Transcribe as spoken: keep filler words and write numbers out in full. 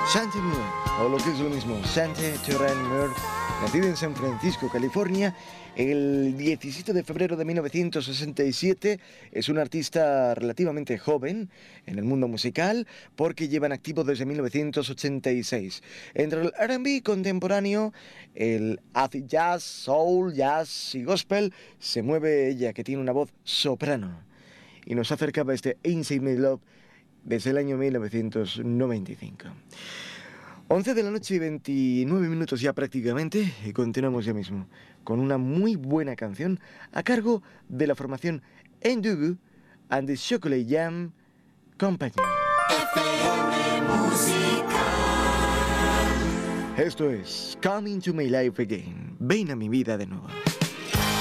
Santi Muir, o lo que es lo mismo, Santi Terrence Muir, nacido en San Francisco, California, el diecisiete de febrero de mil novecientos sesenta y siete, es un artista relativamente joven en el mundo musical porque lleva en activo desde mil novecientos ochenta y seis. Entre el R and B contemporáneo, el acid jazz, soul, jazz y gospel, se mueve ella, que tiene una voz soprano, y nos acercaba este Inside My Love desde el año mil novecientos noventa y cinco. once de la noche y veintinueve minutos ya prácticamente, y continuamos ya mismo con una muy buena canción a cargo de la formación Ndugu and the Chocolate Jam Company. F M Música. Esto es Coming to My Life Again. Ven a mi vida de nuevo.